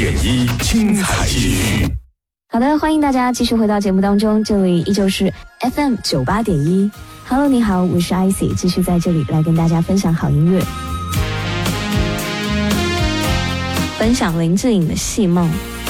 100.1精彩继续。 好的，欢迎大家继续回到节目当中，这里依旧是 FM 98.1。Hello， 你好，我是 IC， 继续在这里来跟大家分享好音乐，分享林志颖的《戏梦》。